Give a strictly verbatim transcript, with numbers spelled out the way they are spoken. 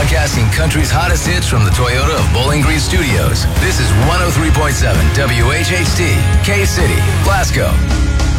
broadcasting country's hottest hits from the Toyota of Bowling Green Studios. This is one oh three point seven W H H T, K-City, Glasgow.